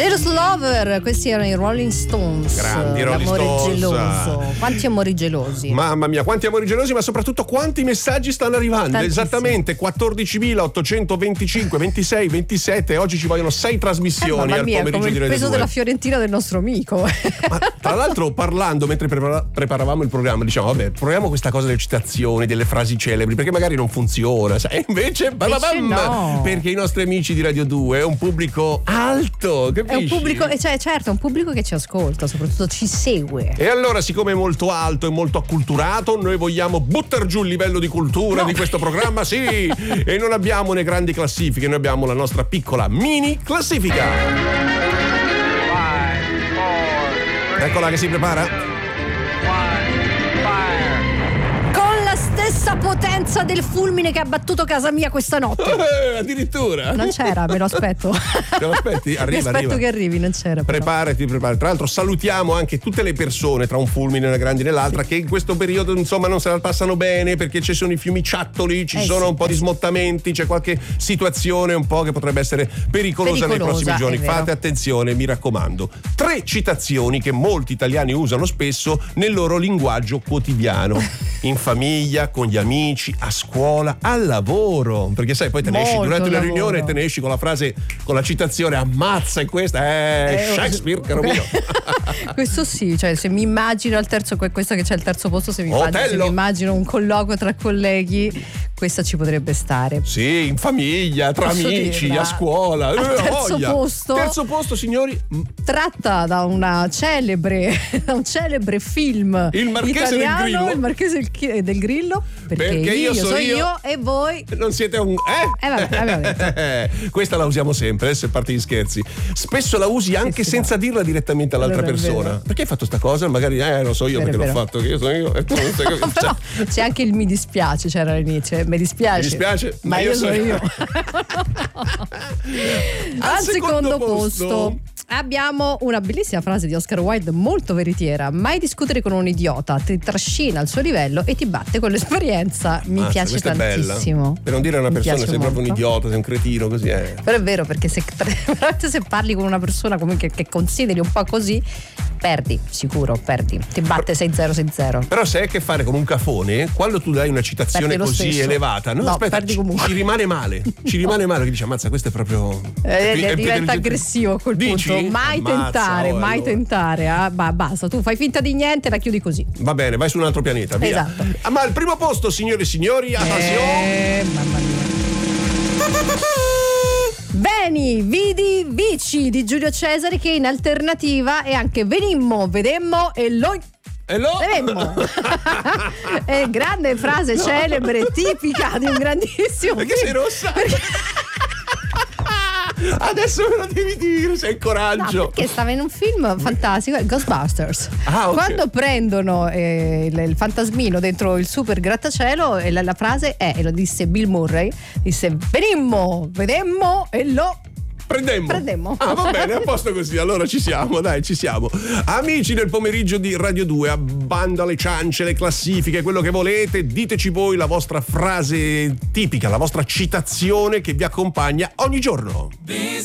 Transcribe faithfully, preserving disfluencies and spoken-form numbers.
Jealous Lover, questi erano i Rolling Stones. Grandi Rolling Stones. Geloso. Quanti amori gelosi. Mamma mia, quanti amori gelosi, ma soprattutto quanti messaggi stanno arrivando. Tantissimi. Esattamente quattordicimilaottocentoventicinque ventisei ventisette. Oggi ci vogliono sei trasmissioni eh, al mia, pomeriggio come di il Radio peso due. della Fiorentina del nostro amico. Ma tra l'altro, parlando mentre prepara- preparavamo il programma, diciamo vabbè, proviamo questa cosa delle citazioni, delle frasi celebri, perché magari non funziona, sai? E invece, bababam, no. perché i nostri amici di Radio due è un pubblico alto, capisci? È un pubblico, cioè, certo, è un pubblico che ci ascolta, soprattutto ci segue. E allora, siccome è molto alto e molto acculturato, noi vogliamo buttar giù il livello di cultura No. di questo programma, sì! E non abbiamo le grandi classifiche, noi abbiamo la nostra piccola mini classifica. Five, four, three, Eccola che si prepara. one, fire. Con la stessa potenza del fulmine che ha battuto casa mia questa notte. Eh, addirittura. Non c'era, me lo aspetto. Te lo aspetti? Arriva, Mi aspetto arriva. che arrivi, non c'era. però. Preparati, preparati. Tra l'altro salutiamo anche tutte le persone tra un fulmine e una grandine e l'altra che in questo periodo insomma non se la passano bene perché ci sono i fiumiciattoli, ci Eh sono sì, un po' di smottamenti, c'è qualche situazione un po' che potrebbe essere pericolosa, nei Pericolosa, prossimi giorni. è vero. Fate attenzione, mi raccomando. Tre citazioni che molti italiani usano spesso nel loro linguaggio quotidiano. In famiglia, con gli amici, a scuola, al lavoro. Perché sai, poi te ne esci Molto durante una lavoro. riunione e te ne esci con la frase, con la citazione ammazza e questa è Eh, Shakespeare, caro mio. Questo sì, cioè se mi immagino al terzo, questo che c'è al terzo posto, se mi, immagino, se Otello. mi immagino un colloquio tra colleghi, questa ci potrebbe stare. Sì, in famiglia, tra Posso amici, dirla? a scuola. Al Eh, terzo voglia. posto. Terzo posto, signori. Tratta da una celebre, da un celebre film Il Marchese del italiano, Grillo. il Marchese del, Chi- del Grillo, perché, Perché io io so so io. io e voi. Non siete un. Eh? Eh, vabbè, abbiamo detto. Questa la usiamo sempre, adesso a parte gli scherzi. Spesso la usi anche sì, senza dirla direttamente all'altra Allora, è persona. vero. Perché hai fatto sta cosa? Magari, eh, lo so io Vero, perché è l'ho vero. fatto, che io sono io. E tu non sai che- Però c'è anche il mi dispiace, c'era all'inizio. Mi dispiace. Mi dispiace, ma io sono io. Al secondo posto abbiamo una bellissima frase di Oscar Wilde, molto veritiera: mai discutere con un idiota, ti trascina al suo livello e ti batte con l'esperienza. Mi Mazza, piace questa è bella. tantissimo. Per non dire a una Mi persona piace sei proprio un molto. idiota, sei un cretino, così è. Però è vero, perché se, veramente se parli con una persona comunque che consideri un po' così, perdi, sicuro, perdi. Ti batte sei zero sei zero. Però se hai a che fare con un cafone, quando tu dai una citazione Perdi lo così stesso. elevata, no, No, aspetta, perdi ci, comunque. ci rimane male. Ci rimane male che dice ammazza, questo è proprio Eh, è più- è più diventa intelligente. aggressivo a quel Dici? punto. Mai Ammazza, tentare, oh, mai allora. tentare. Ah, bah, basta, tu fai finta di niente e la chiudi così. Va bene, vai su un altro pianeta, via. Esatto. Ah, ma al primo posto, signore e signori, attenzione. Eh, mamma mia. Veni, vidi, vici di Giulio Cesari, che in alternativa è anche venimmo, vedemmo e lo E lo vedemmo. È grande frase celebre, tipica di un grandissimo Perché sei film. rossa? Adesso me lo devi dire, sei il No, coraggio. perché stava in un film fantastico, Ghostbusters. Ah, ok. Quando prendono eh, il, il fantasmino dentro il super grattacielo, e la, la frase è, e lo disse Bill Murray, disse venimmo, vedemmo e lo Prendemmo. Prendemmo. Ah, va bene, a posto così. Allora ci siamo, dai, ci siamo. Amici del pomeriggio di Radio due, abbando alle ciance, le classifiche, quello che volete, diteci voi la vostra frase tipica, la vostra citazione che vi accompagna ogni giorno.